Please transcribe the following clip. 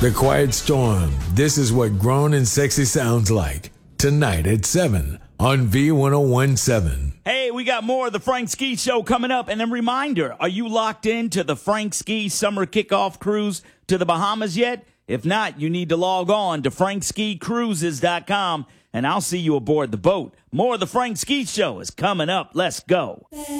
The Quiet Storm. This is what grown and sexy sounds like. Tonight at 7 on V1017. Hey, we got more of the Frank Ski Show coming up. And a reminder, are you locked into the Frank Ski Summer Kickoff Cruise to the Bahamas yet? If not, you need to log on to frankskicruises.com, and I'll see you aboard the boat. More of the Frank Ski Show is coming up. Let's go.